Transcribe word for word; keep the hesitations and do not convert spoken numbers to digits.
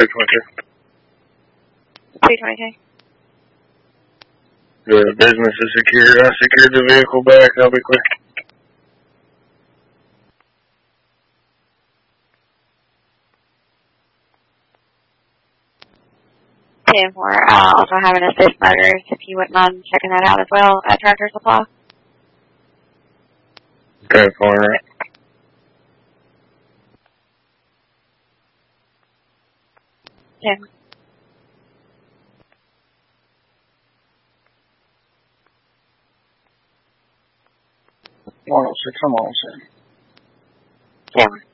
two twenty-two. two twenty-two. The business is secured. I secured the vehicle back. I'll be quick. ten four. I also have an assist motors, if you wouldn't mind checking that out as well at Tractor Supply. ten four. ten. one oh six, I'm all set. ten.